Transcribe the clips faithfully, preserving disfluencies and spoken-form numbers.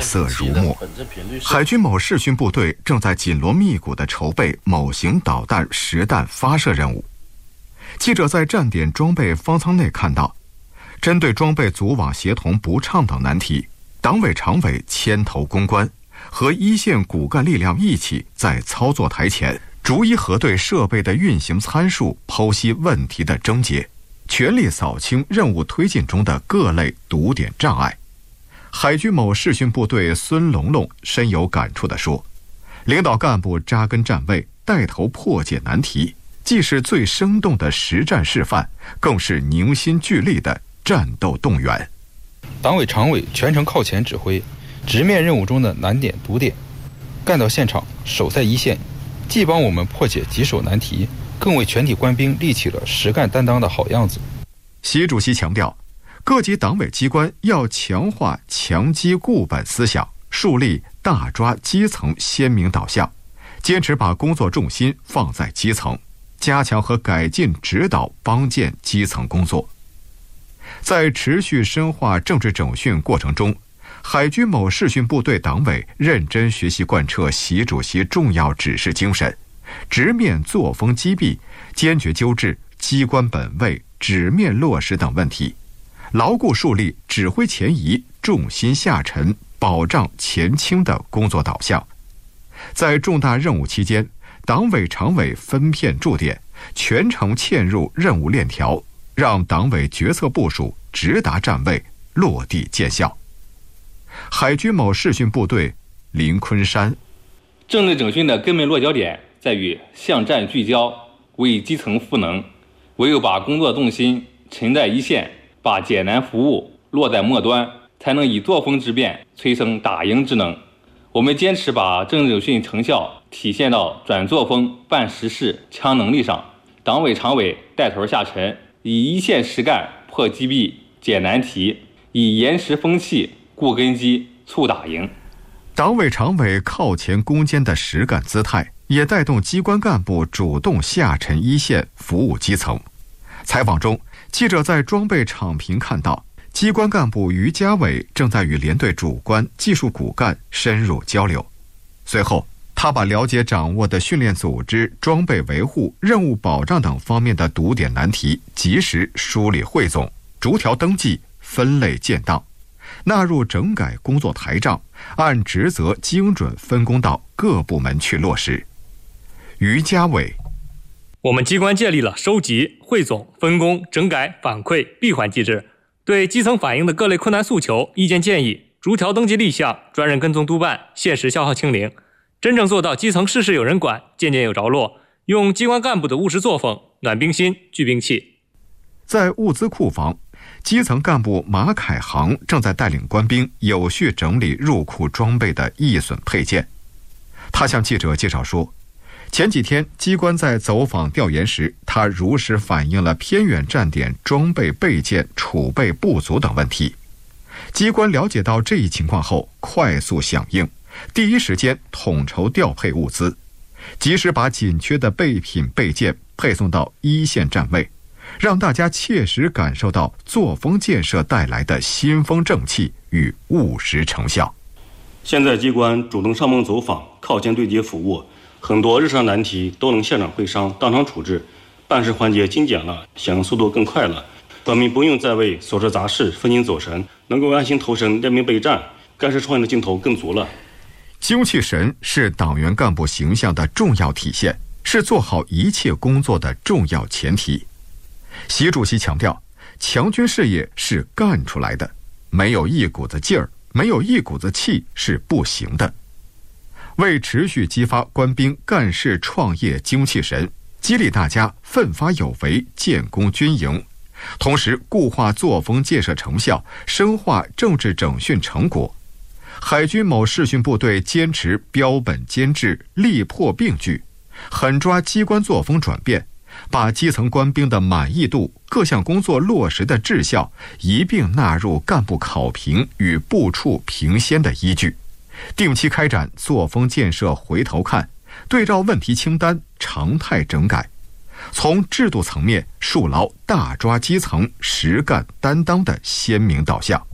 色如墨。海军某视讯部队正在紧锣密鼓地筹备某型导弹实弹发射任务。记者在站点装备方舱内看到，针对装备组网协同不畅等难题，党委常委牵头攻关，和一线骨干力量一起在操作台前逐一核对设备的运行参数，剖析问题的症结，全力扫清任务推进中的各类堵点障碍。海军某视讯部队孙龙龙深有感触地说，领导干部扎根站位，带头破解难题，既是最生动的实战示范，更是凝心聚力的战斗动员。 党委常委全程靠前指挥，直面任务中的难点堵点，干到现场，守在一线，既帮我们破解棘手难题，更为全体官兵立起了实干担当的好样子。 习主席强调，各级党委机关要强化强基固本思想，树立大抓基层鲜明导向，坚持把工作重心放在基层，加强和改进指导帮建基层工作。在持续深化政治整训过程中，海军某视讯部队党委认真学习贯彻习主席重要指示精神，直面作风积弊，坚决纠治机关本位、纸面落实等问题，牢固树立指挥前移、重心下沉、保障前倾的工作导向。在重大任务期间，党委常委分片驻点，全程嵌入任务链条，让党委决策部署直达站位，落地见效。海军某视讯部队林昆山， 政治整训的根本落脚点在于向战聚焦，为基层赋能。唯有把工作重心沉在一线，把艰难服务落在末端，才能以作风之变催生打赢之能。我们坚持把政治整训成效体现到转作风、办实事、强能力上。党委常委带头下沉，以一线实干破积弊、解难题，以严实风气固根基、促打赢。 党委常委靠前攻坚的实干姿态，也带动机关干部主动下沉一线，服务基层。采访中，记者在装备场坪看到，机关干部于家伟正在与连队主官、技术骨干深入交流。随后，他把了解掌握的训练组织、装备维护、任务保障等方面的堵点难题及时梳理汇总，逐条登记、分类建档，纳入整改工作台账，按职责精准分工到各部门去落实。于家伟， 我们机关建立了收集、汇总、分工、整改、反馈闭环机制，对基层反映的各类困难诉求、意见建议逐条登记立项，专人跟踪督办，限时消耗清零，真正做到基层事事有人管，件件有着落，用机关干部的务实作风暖兵心、聚兵气。 在物资库房，基层干部马凯航正在带领官兵有序整理入库装备的易损配件。他向记者介绍说，前几天机关在走访调研时，他如实反映了偏远站点装备备件储备不足等问题。机关了解到这一情况后，快速响应，第一时间统筹调配物资，及时把紧缺的备品备件配送到一线站位，让大家切实感受到作风建设带来的新风正气与务实成效。 现在机关主动上门走访，靠前对接服务，很多日常难题都能现场会商，当场处置，办事环节精简了，响应速度更快了，官民不用再为琐事杂事分心走神，能够安心投身练兵备战，干事创业的劲头更足了。 精气神是党员干部形象的重要体现，是做好一切工作的重要前提。习主席强调，强军事业是干出来的，没有一股子劲儿，没有一股子气是不行的。为持续激发官兵干事创业精气神，激励大家奋发有为、建功军营，同时固化作风建设成效，深化政治整训成果，海军某视讯部队坚持标本兼治、力破并举，狠抓机关作风转变，把基层官兵的满意度、各项工作落实的质效一并纳入干部考评与部处评先的依据，定期开展作风建设回头看，对照问题清单常态整改，从制度层面树牢大抓基层、实干担当的鲜明导向。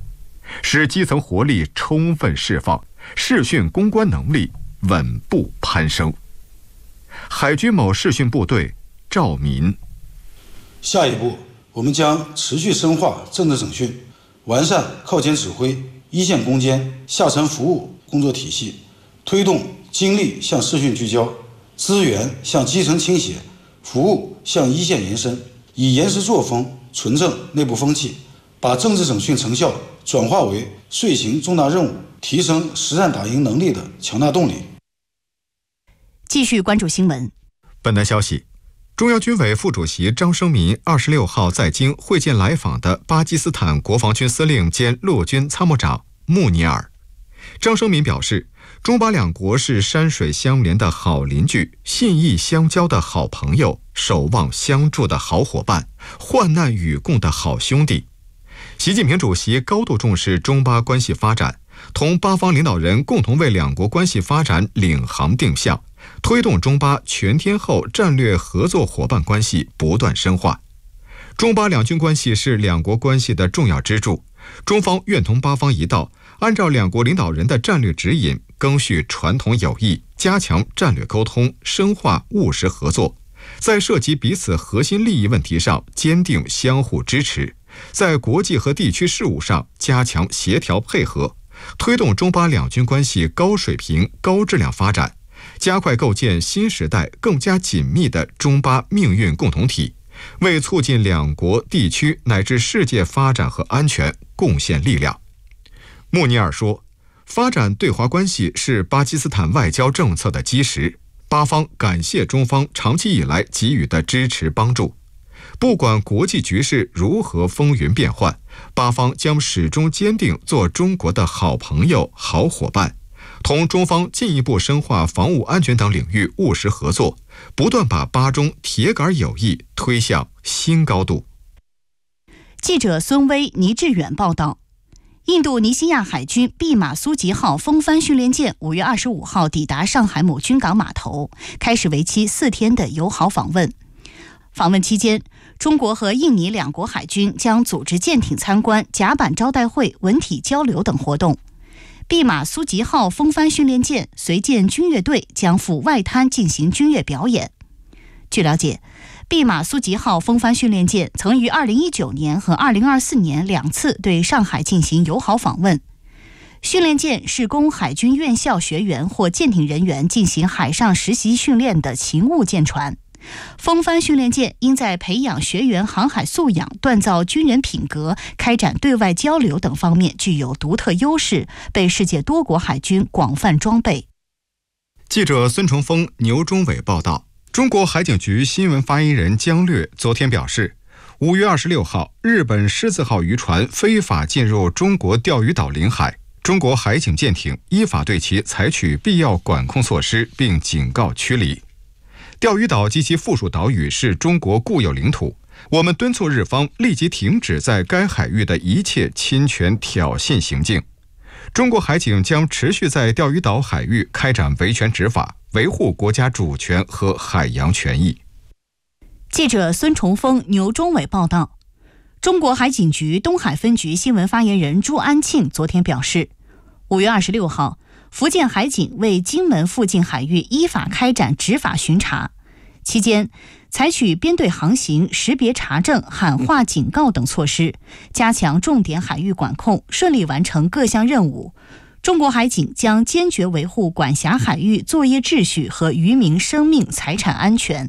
使基层活力充分释放，视讯攻关能力稳步攀升。海军某视讯部队赵民： 下一步，我们将持续深化政治整训，完善靠前指挥、一线攻坚、下沉服务工作体系，推动精力向视讯聚焦，资源向基层倾斜，服务向一线延伸，以严实作风纯正内部风气，把政治整训成效转化为遂行重大任务、提升实战打赢能力的强大动力。 继续关注新闻。 本台消息，中央军委副主席张生民二十六号在京会见来访的巴基斯坦国防军司令兼陆军参谋长穆尼尔。张生民表示，中巴两国是山水相连的好邻居，信义相交的好朋友，守望相助的好伙伴，患难与共的好兄弟。习近平主席高度重视中巴关系发展，同巴方领导人共同为两国关系发展领航定向，推动中巴全天候战略合作伙伴关系不断深化。中巴两军关系是两国关系的重要支柱，中方愿同巴方一道，按照两国领导人的战略指引，赓续传统友谊，加强战略沟通，深化务实合作，在涉及彼此核心利益问题上坚定相互支持，在国际和地区事务上加强协调配合，推动中巴两军关系高水平、高质量发展，加快构建新时代更加紧密的中巴命运共同体，为促进两国地区乃至世界发展和安全贡献力量。穆尼尔说，发展对华关系是巴基斯坦外交政策的基石，巴方感谢中方长期以来给予的支持帮助。不管国际局势如何风云变幻，巴方将始终坚定做中国的好朋友、好伙伴，同中方进一步深化防务安全等领域务实合作，不断把巴中铁杆友谊推向新高度。 记者孙威、倪志远报道。印度尼西亚海军毕马苏吉号风帆训练舰五月二十五号抵达上海某军港码头，开始为期四天的友好访问。访问期间，中国和印尼两国海军将组织舰艇参观、甲板招待会、文体交流等活动。毕马苏吉号风帆训练舰随舰军乐队将赴外滩进行军乐表演。据了解，毕马苏吉号风帆训练舰曾于二零一九年和二零二四年两次对上海进行友好访问。训练舰是供海军院校学员或舰艇人员进行海上实习训练的勤务舰船。风帆训练舰应在培养学员航海素养、锻造军人品格、开展对外交流等方面具有独特优势，被世界多国海军广泛装备。 记者孙崇峰、牛忠伟报道。中国海警局新闻发言人姜略昨天表示，五月二十六号，日本狮子号渔船非法进入中国钓鱼岛领海，中国海警舰艇依法对其采取必要管控措施，并警告驱离。钓鱼岛及其附属岛屿是中国固有领土，我们敦促日方立即停止在该海域的一切侵权挑衅行径。中国海警将持续在钓鱼岛海域开展维权执法，维护国家主权和海洋权益。 记者孙崇峰、牛忠伟报道。中国海警局东海分局新闻发言人朱安庆昨天表示，五月二十六号，福建海警为金门附近海域依法开展执法巡查，期间采取编队航行、识别查证、喊话警告等措施，加强重点海域管控，顺利完成各项任务。中国海警将坚决维护管辖海域作业秩序和渔民生命财产安全。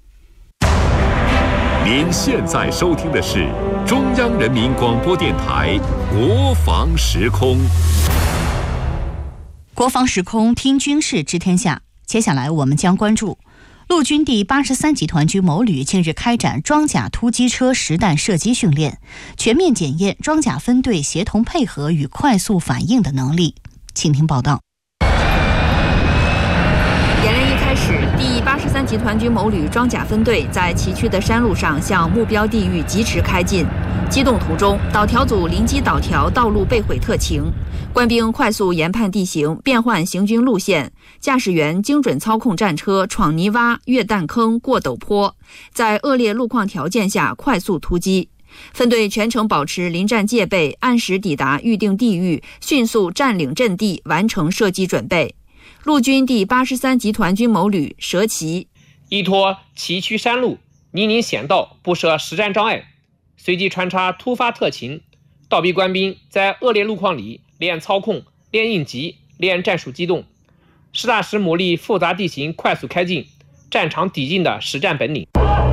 您现在收听的是中央人民广播电台国防时空。 国防时空听军事知天下，接下来我们将关注陆军第八十三集团军某旅近日开展装甲突击车实弹射击训练，全面检验装甲分队协同配合与快速反应的能力。请听报道。 演练一开始，第八十三集团军某旅装甲分队在崎岖的山路上向目标地域疾驰开进。机动途中，导条组临机导条道路被毁特情，官兵快速研判地形，变换行军路线，驾驶员精准操控战车闯泥洼、越弹坑、过陡坡，在恶劣路况条件下快速突击。 分队全程保持临战戒备，按时抵达预定地域，迅速占领阵地，完成射击准备。陆军第八十三集团军某旅蛇旗依托崎岖山路、泥泞险道，不设实战障碍，随机穿插突发特勤，倒逼官兵在恶劣路况里练操控、练应急、练战术机动，实打实磨砺复杂地形快速开进、战场抵近的实战本领。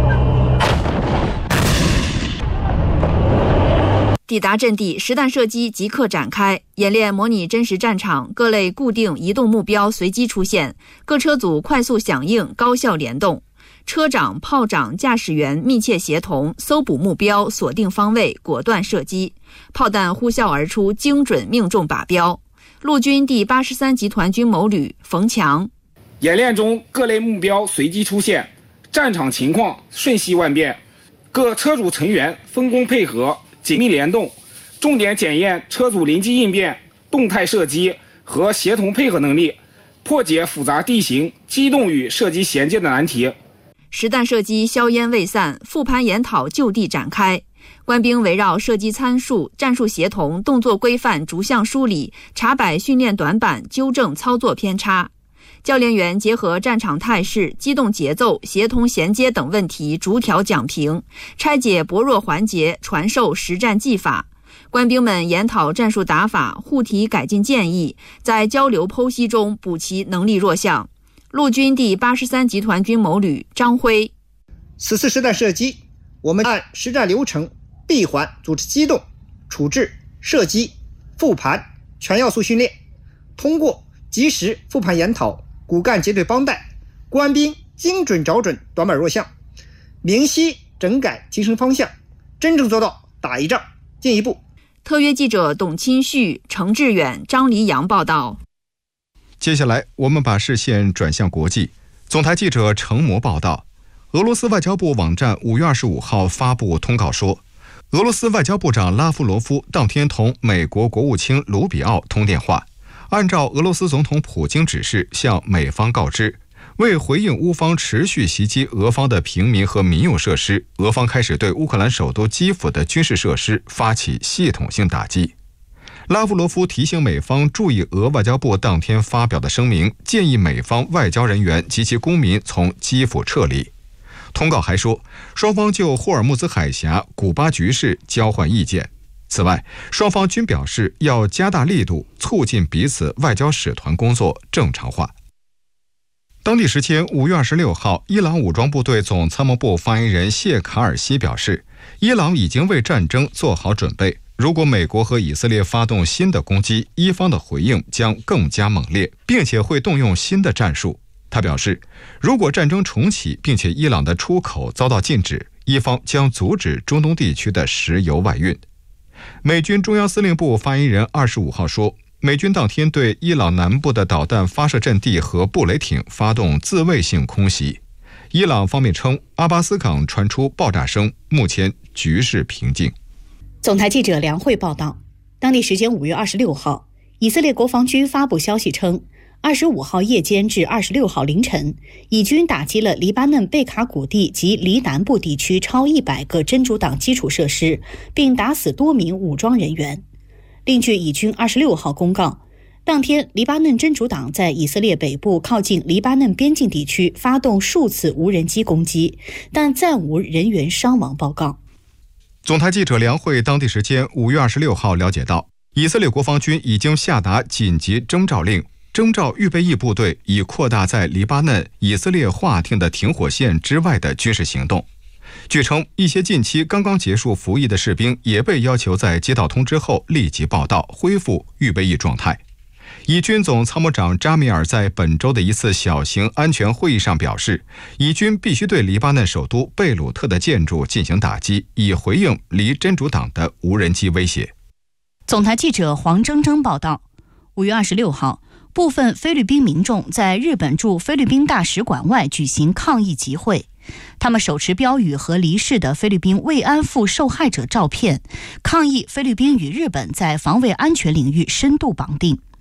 抵达阵地，实弹射击即刻展开，演练模拟真实战场，各类固定移动目标随机出现，各车组快速响应，高效联动。车长、炮长、驾驶员密切协同，搜捕目标，锁定方位，果断射击，炮弹呼啸而出，精准命中靶标。陆军第八十三集团军某旅冯强， 演练中各类目标随机出现，战场情况瞬息万变，各车组成员分工配合，紧密联动，重点检验车组临机应变、动态射击和协同配合能力，破解复杂地形、机动与射击衔接的难题。 实弹射击硝烟未散，复盘研讨就地展开。官兵围绕射击参数、战术协同、动作规范逐项梳理，查摆训练短板，纠正操作偏差。教练员结合战场态势、机动节奏、协同衔接等问题，逐条讲评，拆解薄弱环节，传授实战技法。官兵们研讨战术打法，互提改进建议，在交流剖析中补齐能力弱项。陆军第八十三集团军某旅张辉， 此次实弹射击，我们按实战流程闭环组织机动、处置、射击、复盘全要素训练，通过及时复盘研讨、骨干结对帮带，官兵精准找准短板弱项，明晰整改提升方向，真正做到打一仗进一步。 特约记者董钦旭、程志远、张黎阳报道。 接下来，我们把视线转向国际。总台记者程模报道，俄罗斯外交部网站五月二十五号发布通告说，俄罗斯外交部长拉夫罗夫当天同美国国务卿卢比奥通电话，按照俄罗斯总统普京指示向美方告知，为回应乌方持续袭击俄方的平民和民用设施，俄方开始对乌克兰首都基辅的军事设施发起系统性打击。拉夫罗夫提醒美方注意俄外交部当天发表的声明，建议美方外交人员及其公民从基辅撤离。通告还说，双方就霍尔木兹海峡、古巴局势交换意见。此外，双方均表示要加大力度，促进彼此外交使团工作正常化。当地时间五月二十六号，伊朗武装部队总参谋部发言人谢卡尔西表示，伊朗已经为战争做好准备。如果美国和以色列发动新的攻击，伊方的回应将更加猛烈，并且会动用新的战术。他表示，如果战争重启，并且伊朗的出口遭到禁止，伊方将阻止中东地区的石油外运。美军中央司令部发言人二十五号说，美军当天对伊朗南部的导弹发射阵地和布雷艇发动自卫性空袭。伊朗方面称，阿巴斯港传出爆炸声，目前局势平静。 总台记者梁慧报道，当地时间五月二十六号，以色列国防军发布消息称，二十五号夜间至二十六号凌晨，以军打击了黎巴嫩贝卡谷地及黎南部地区超一百个真主党基础设施，并打死多名武装人员。另据以军二十六号公告，当天黎巴嫩真主党在以色列北部靠近黎巴嫩边境地区发动数次无人机攻击，但暂无人员伤亡报告。 总台记者梁慧当地时间五月二十六号了解到，以色列国防军已经下达紧急征召令，征召预备役部队，以扩大在黎巴嫩以色列划定的停火线之外的军事行动。据称，一些近期刚刚结束服役的士兵也被要求在接到通知后立即报到，恢复预备役状态。以军总参谋长扎米尔在本周的一次小型安全会议上表示，以军必须对黎巴嫩首都贝鲁特的建筑进行打击，以回应黎真主党的无人机威胁。 总台记者黄铮铮报道，五月二十六号，部分菲律宾民众在日本驻菲律宾大使馆外举行抗议集会，他们手持标语和离世的菲律宾慰安妇受害者照片，抗议菲律宾与日本在防卫安全领域深度绑定。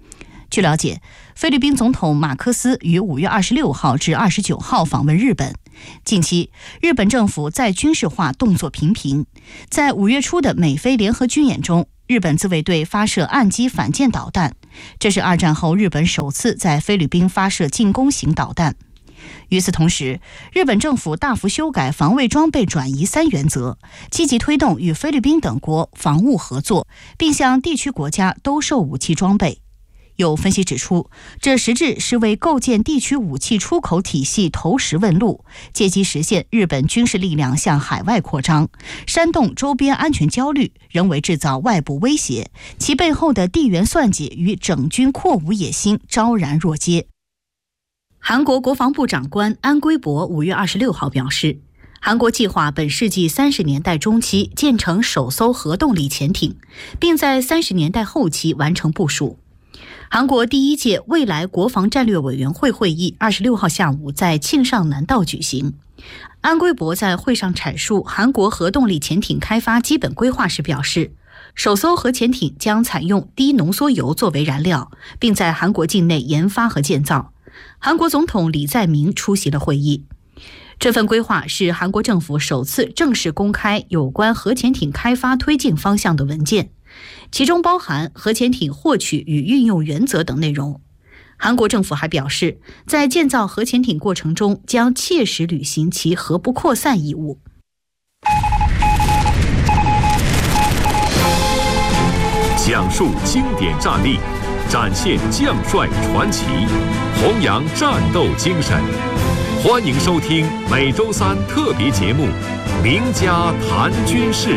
据了解，菲律宾总统马克思于五月二十六号至二十九号访问日本。近期，日本政府在军事化动作频频。在五月初的美菲联合军演中，日本自卫队发射岸基反舰导弹，这是二战后日本首次在菲律宾发射进攻型导弹。与此同时，日本政府大幅修改防卫装备转移三原则，积极推动与菲律宾等国防务合作，并向地区国家兜售武器装备。有分析指出，这实质是为构建地区武器出口体系投石问路，借机实现日本军事力量向海外扩张，煽动周边安全焦虑，人为制造外部威胁，其背后的地缘算计与整军扩武野心昭然若揭。韩国国防部长官安圭博五月二十六号表示，韩国计划本世纪三十年代中期建成首艘核动力潜艇，并在三十年代后期完成部署。韩国第一届未来国防战略委员会会议二十六号下午在庆尚南道举行。安圭博在会上阐述韩国核动力潜艇开发基本规划时表示，首艘核潜艇将采用低浓缩铀作为燃料，并在韩国境内研发和建造。韩国总统李在明出席了会议。这份规划是韩国政府首次正式公开有关核潜艇开发推进方向的文件，其中包含核潜艇获取与运用原则等内容。韩国政府还表示，在建造核潜艇过程中将切实履行其核不扩散义务。 讲述经典战例，展现将帅传奇，弘扬战斗精神。欢迎收听每周三特别节目《名家谈军事》。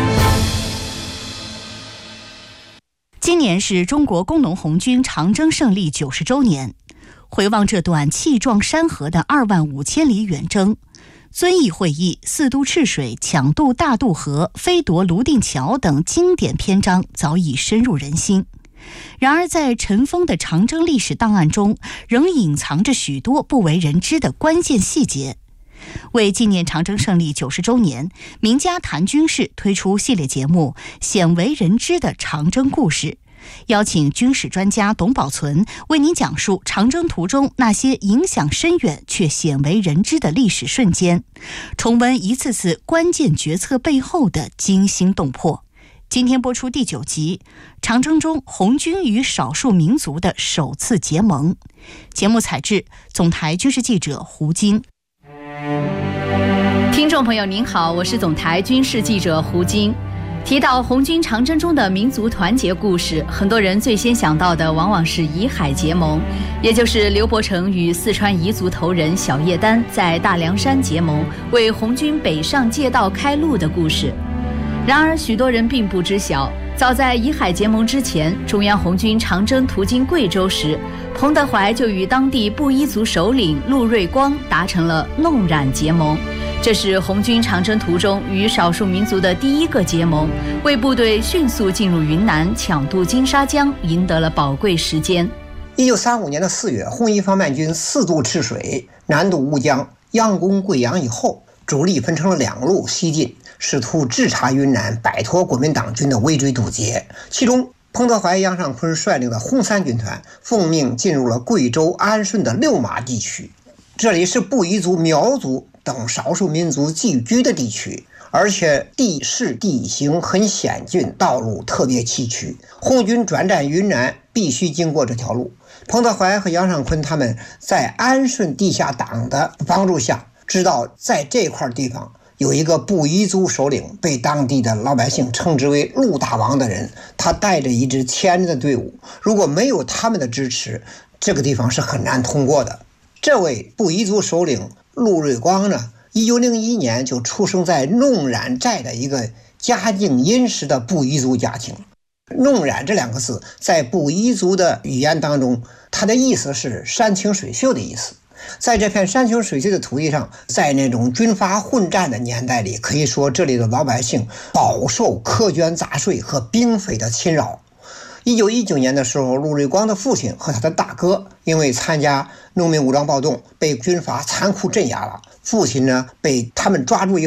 今年是中国工农红军长征胜利九十周年，回望这段气壮山河的二万五千里远征，遵义会议、四渡赤水、抢渡大渡河、飞夺泸定桥等经典篇章早已深入人心。然而，在尘封的长征历史档案中，仍隐藏着许多不为人知的关键细节。为纪念长征胜利九十周年，名家谈军事推出系列节目《鲜为人知的长征故事》，邀请军事专家董宝存为您讲述长征途中那些影响深远却鲜为人知的历史瞬间，重温一次次关键决策背后的惊心动魄。今天播出第九集《长征中红军与少数民族的首次结盟》，节目采制总台军事记者胡金。 听众朋友您好，我是总台军事记者胡金。提到红军长征中的民族团结故事，很多人最先想到的往往是以海结盟，也就是刘伯承与四川彝族头人小叶丹在大凉山结盟，为红军北上借道开路的故事。然而许多人并不知晓，早在以海结盟之前，中央红军长征途经贵州时，彭德怀就与当地布依族首领陆瑞光达成了弄染结盟，这是红军长征途中与少数民族的第一个结盟，为部队迅速进入云南抢渡金沙江赢得了宝贵时间。 一九三五年的四月，红一方面军四渡赤水，南渡乌江，佯攻贵阳以后，主力分成了两路西进，试图直插云南，摆脱国民党军的围追堵截。其中彭德怀、杨尚昆率领的红三军团奉命进入了贵州安顺的六马地区，这里是布依族、苗族等少数民族聚居的地区，而且地势地形很险峻，道路特别崎岖，红军转战云南必须经过这条路。彭德怀和杨尚昆他们在安顺地下党的帮助下，知道在这块地方有一个布依族首领，被当地的老百姓称之为陆大王的人，他带着一支千人的队伍，如果没有他们的支持，这个地方是很难通过的。这位布依族首领陆瑞光呢，一九零一年就出生在弄染寨的一个家境殷实的布依族家庭。弄染这两个字在布依族的语言当中，它的意思是山清水秀的意思。在这片山清水秀的土地上，在那种军阀混战的年代里，可以说这里的老百姓饱受苛捐杂税和兵匪的侵扰。一九一九年的时候，陆瑞光的父亲和他的大哥因为参加农民武装暴动被军阀残酷镇压了，父亲呢被他们抓住以后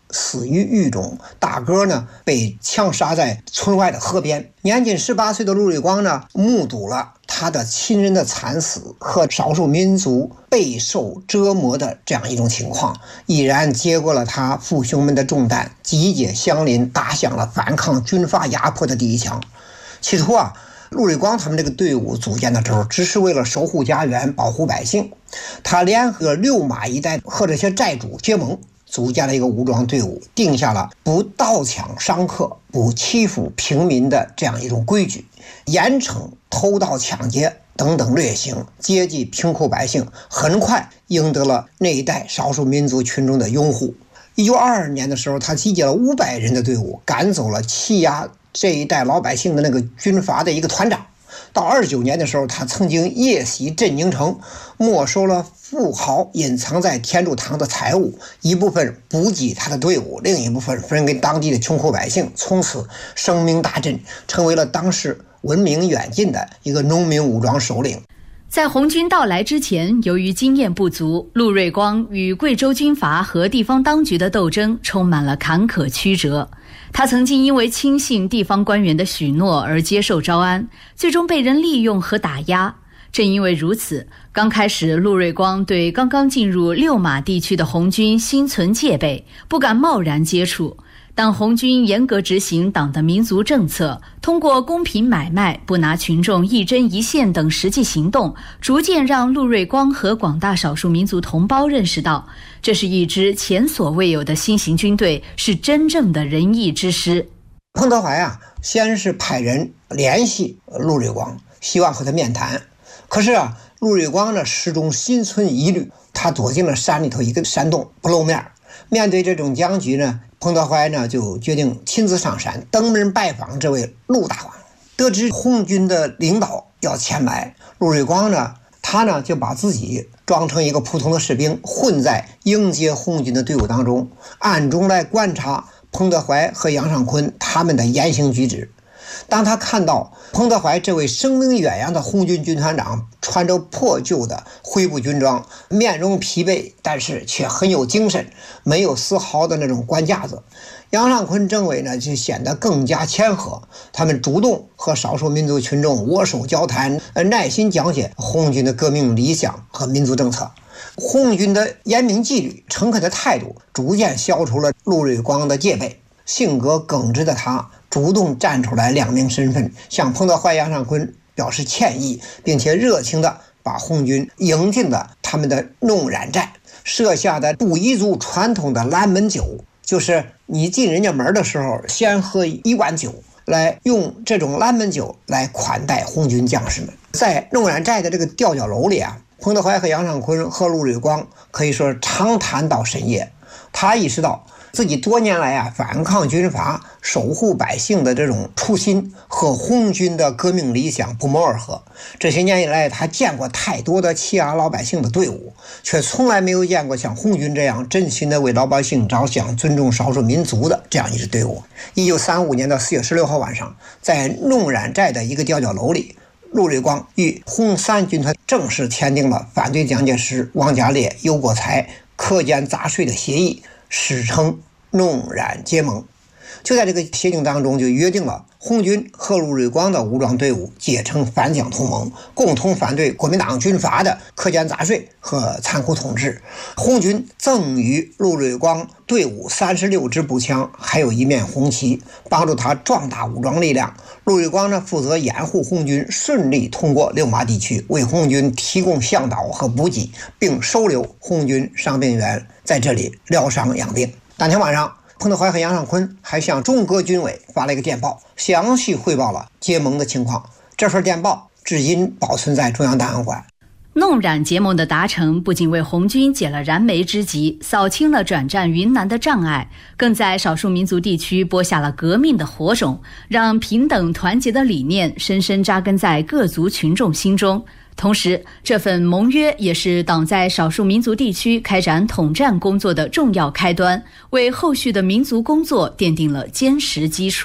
死于狱中，大哥呢被枪杀在村外的河边。年仅十八岁的陆瑞光呢，目睹了他的亲人的惨死和少数民族备受折磨的这样一种情况，毅然接过了他父兄们的重担，集结乡邻，打响了反抗军阀压迫的第一枪。起初啊，陆瑞光他们这个队伍组建的时候，只是为了守护家园、保护百姓。他联合六马一带和这些寨主结盟，组建了一个武装队伍，定下了不盗抢伤客、不欺负平民的这样一种规矩，严惩偷盗抢劫等等劣行，接济贫苦百姓，很快赢得了那一带少数民族群众的拥护。一九二二年的时候，他集结了五百人的队伍，赶走了欺压这一代老百姓的那个军阀的一个团长。到二十九年的时候，他曾经夜袭镇宁城，没收了富豪隐藏在天柱堂的财物，一部分补给他的队伍，另一部分分给当地的穷苦百姓，从此声名大振，成为了当时闻名远近的一个农民武装首领。 在红军到来之前，由于经验不足，陆瑞光与贵州军阀和地方当局的斗争充满了坎坷曲折。他曾经因为轻信地方官员的许诺而接受招安，最终被人利用和打压。正因为如此，刚开始陆瑞光对刚刚进入六马地区的红军心存戒备，不敢贸然接触。当红军严格执行党的民族政策，通过公平买卖、不拿群众一针一线等实际行动，逐渐让陆瑞光和广大少数民族同胞认识到，这是一支前所未有的新型军队，是真正的仁义之师。 彭德怀啊，先是派人联系陆瑞光，希望和他面谈。可是啊，陆瑞光呢始终心存疑虑，他躲进了山里头一个山洞不露面。面对这种僵局呢，彭德怀呢就决定亲自上山登门拜访这位陆大王。得知红军的领导要前来，陆瑞光呢他呢就把自己装成一个普通的士兵，混在迎接红军的队伍当中，暗中来观察彭德怀和杨尚昆他们的言行举止。当他看到彭德怀这位声名远扬的红军军团长穿着破旧的灰布军装，面容疲惫，但是却很有精神，没有丝毫的那种官架子。杨尚昆政委呢就显得更加谦和，他们主动和少数民族群众握手交谈，耐心讲解红军的革命理想和民族政策。红军的严明纪律、诚恳的态度逐渐消除了陆瑞光的戒备。性格耿直的他主动站出来亮明身份，向彭德怀、杨尚昆表示歉意，并且热情地把红军迎进了他们的弄染寨，设下的布依族传统的拦门酒，就是你进人家门的时候先喝一碗酒，来用这种拦门酒来款待红军将士们。在弄染寨的这个吊脚楼里啊，彭德怀和杨尚昆和陆瑞光可以说长谈到深夜。他意识到自己多年来啊反抗军阀、守护百姓的这种初心和红军的革命理想不谋而合。这些年以来，他见过太多的欺压老百姓的队伍，却从来没有见过像红军这样真心的为老百姓着想、尊重少数民族的这样一支队伍。一九三五年的四月十六号晚上，在弄染寨的一个吊脚楼里，陆瑞光与红三军团正式签订了反对蒋介石、王家烈、尤国才苛捐杂税的协议，史称弄染结盟。就在这个协定当中，就约定了红军和陆瑞光的武装队伍结成反蒋同盟，共同反对国民党军阀的苛捐杂税和残酷统治。红军赠予陆瑞光队伍三十六支步枪，还有一面红旗，帮助他壮大武装力量。陆瑞光呢，负责掩护红军顺利通过六马地区，为红军提供向导和补给，并收留红军伤病员在这里疗伤养病。当天晚上，彭德怀和杨尚昆还向中革军委发了一个电报，详细汇报了结盟的情况。这份电报至今保存在中央档案馆。 弄染结盟的达成，不仅为红军解了燃眉之急，扫清了转战云南的障碍，更在少数民族地区播下了革命的火种，让平等团结的理念深深扎根在各族群众心中。同时，这份盟约也是党在少数民族地区开展统战工作的重要开端，为后续的民族工作奠定了坚实基础。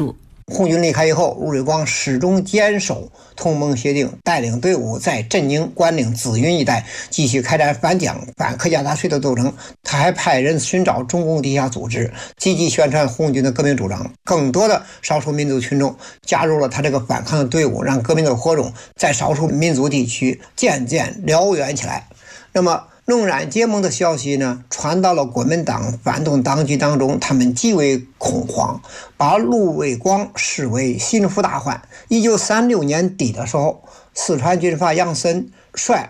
红军离开以后，陆伟光始终坚守同盟协定，带领队伍在镇宁、关岭、紫云一带继续开展反蒋、反客家杂税的斗争。他还派人寻找中共地下组织，积极宣传红军的革命主张。更多的少数民族群众加入了他这个反抗的队伍，让革命的火种在少数民族地区渐渐燎原起来。那么弄冉结盟的消息呢，传到了国民党反动当局当中，他们极为恐慌，把陆伟光视为心腹大患。一九三六年底的时候，四川军阀杨森率